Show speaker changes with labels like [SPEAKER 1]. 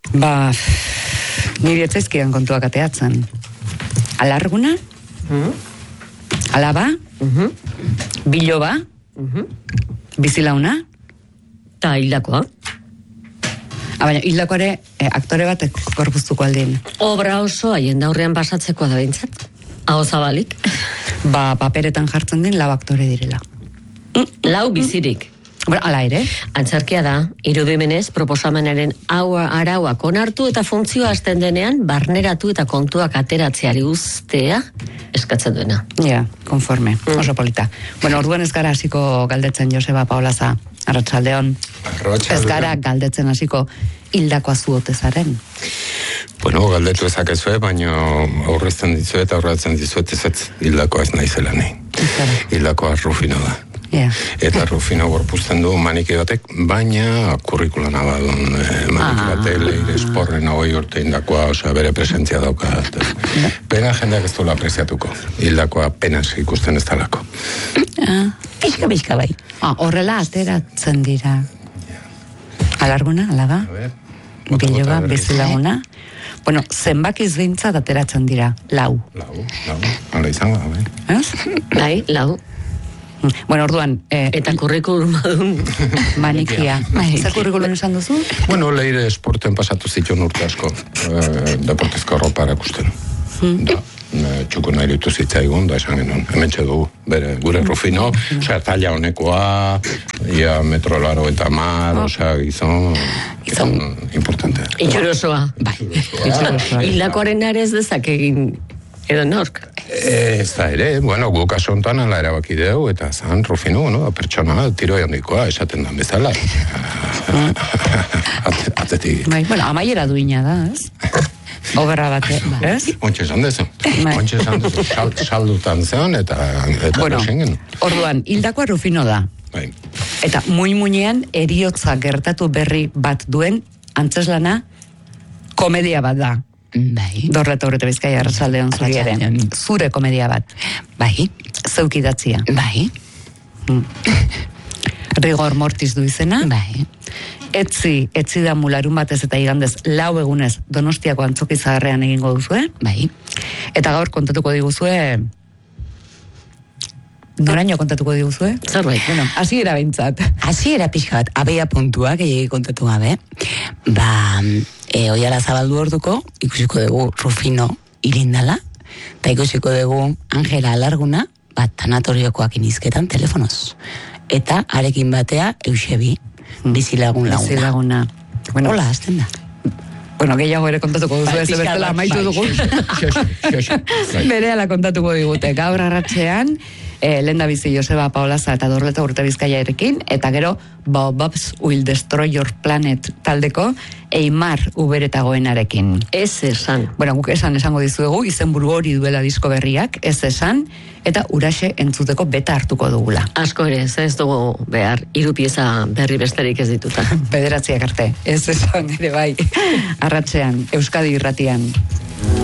[SPEAKER 1] Nire etzaizkidan kontuak ateatzen. Alarguna? Alaba? Biloba? Bizilauna?
[SPEAKER 2] Ta hildakoa.
[SPEAKER 1] Baina, hildakoare aktore bat korpuztuko aldin.
[SPEAKER 2] Obra oso haien daurrean pasatzekoa da bintzat. Aho zabalik.
[SPEAKER 1] Paperetan jartzen den lau aktore direla.
[SPEAKER 2] Lau bizirik.
[SPEAKER 1] Ala ere.
[SPEAKER 2] Antzerkia da, irudimenez proposamenaren arauak onartu eta funtzioa hasten denean barneratu eta kontuak ateratzeari uztea eskatzen duena.
[SPEAKER 1] Ja, konforme, oso polita. Orduan ez gara hasiko galdetzen Joseba Paolaza, arratsaldeon. Ez gara galdetzen hasiko hildakoa zuote zaren.
[SPEAKER 3] Galdetu ezakezue, baina aurrezten dizuet, ez hildakoa ez naizela nahi. Hildakoa Rufino da. Eta Rufino gorpuzten du maniki batek, baina kurrikulana badun maniki batek Leire Esporren 20 urte indakoa, bere presentzia dauka. Pena jendeak ez duela apreciatuko. Hildakoa penas ikusten ez talako.
[SPEAKER 1] Pixka bai. Horrela ateratzen dira. Alarguna, alaba? Biloba, bizilaguna? Zenbakiz behintzat ateratzen dira. Lau.
[SPEAKER 3] Hala izango da, bai?
[SPEAKER 2] Bai, lau.
[SPEAKER 1] Orduan...
[SPEAKER 2] Eta kurrikulum
[SPEAKER 1] manikia. Zer kurrikulum esan duzu?
[SPEAKER 3] Leire Esporten pasatu zituen urte asko. Deportezko arropa erakusten. Txuko nahi ditu zitzaigun, da esan genuen. Hemen txedu, gure Rufino, talla honekoa, metro laro eta mar, gizon importante.
[SPEAKER 2] Itxurosoa. Hildakoaren ere ez dezak egin edo nork.
[SPEAKER 3] Ez da ere, guk asontan ala erabaki deu, eta zan Rufino, pertsona tiro handikoa esaten dan bezala. Atzetik.
[SPEAKER 1] Amaiera duina da, ez? Oberra bate, ez?
[SPEAKER 3] Ontxe esan dezu. Saldutan zean, eta desengen.
[SPEAKER 1] Orduan, hildakoa Rufino da. Eta muinean eriotza gertatu berri bat duen antzeslana komedia bat da. Dorreta Urreta Bizkaia arratsaldeon zuri ere. Zure komedia bat. Zeuk idatzia. Rigor mortis du izena. Etzi da mularun batez eta igandez 4 egunez Donostiako Antzoki Zaharrean egingo duzue. Eta gaur kontatuko diguzue... Noraino kontatuko diguzue?
[SPEAKER 2] Zerbait,
[SPEAKER 1] hasiera behintzat.
[SPEAKER 4] Hasiera pixka bat, abeia puntua, gehiagi kontatu gabe. Oiala zabaldu orduko, ikusiko dugu Rufino irindala, eta ikusiko dugu Angela Alarguna, tanatoriokoak inizketan telefonoz. Eta arekin batea Eusebi, bizilagun laguna.
[SPEAKER 1] Bizilaguna.
[SPEAKER 4] Hola, azten da.
[SPEAKER 1] Gehiago ere kontatuko duzu, ez bertela amaitu dugu. Berehala kontatuko digute. Gaur arratsean, lehendabizi Joseba Paolaza eta Dorreta Urreta Bizkaia erekin, eta gero Baobabs Will Destroy Your Planet taldeko Eimar Uberetagoenarekin.
[SPEAKER 2] Ez esan.
[SPEAKER 1] Guk esango dizuegu, izenburu hori duela disko berriak, ez esan, eta uraxe entzuteko beta hartuko dugula.
[SPEAKER 2] Asko ere, ez dugu behar, 3 pieza berri besterik ez dituta.
[SPEAKER 1] 9 arte, ez esan ere bai. Arratsean, Euskadi Irratian.